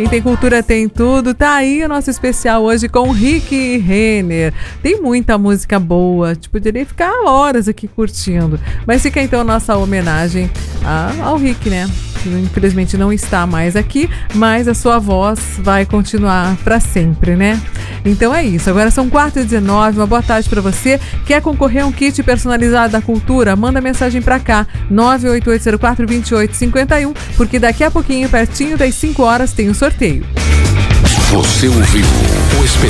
Quem tem cultura tem tudo. Tá aí o nosso especial hoje com Rick Renner. Tem muita música boa, poderia ficar horas aqui curtindo. Mas fica então nossa homenagem ao Rick, né? Que infelizmente não está mais aqui, mas a sua voz vai continuar para sempre, né? Então é isso. Agora são 4h19, uma boa tarde para você. Quer concorrer a um kit personalizado da cultura? Manda mensagem para cá, 988042851, porque daqui a pouquinho, pertinho das 5 horas, tem o sorteio. Você ouviu o especial